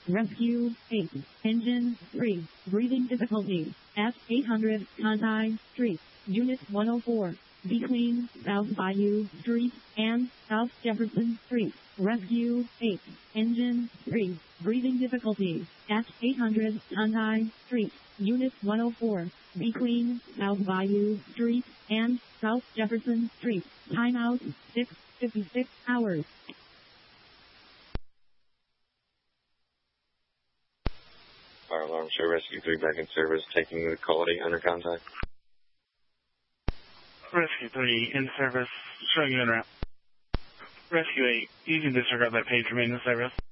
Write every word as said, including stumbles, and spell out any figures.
Rescue eight. Engine three. Breathing difficulties. At eight hundred Conti Street. Unit one oh four. Between South Bayou Street and South Jefferson Street. Rescue eight. Engine three. Breathing difficulties. At eight hundred Conti Street. Unit one oh four. Between South Bayou Street and South Jefferson Street. Timeout six fifty-six hours. Fire alarm show rescue three back in service, taking the quality under contact. Rescue three in service, showing you en route. Rescue eight, you can disregard that page, remain in service.